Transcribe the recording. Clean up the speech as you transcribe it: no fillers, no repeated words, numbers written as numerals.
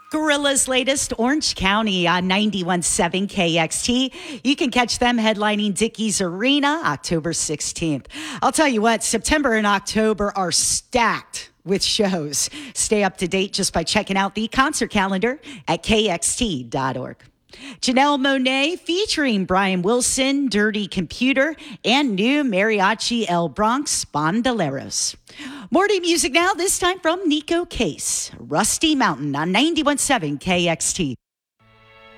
Gorilla's latest, Orange County on 91.7 KXT. You can catch them headlining Dickies Arena October 16th. I'll tell you what, September and October are stacked with shows. Stay up to date just by checking out the concert calendar at kxt.org. Janelle Monáe featuring Brian Wilson, Dirty Computer, and new Mariachi El Bronx Bandoleros. Morning music now, this time from Nico Case, Rusty Mountain on 91.7 KXT.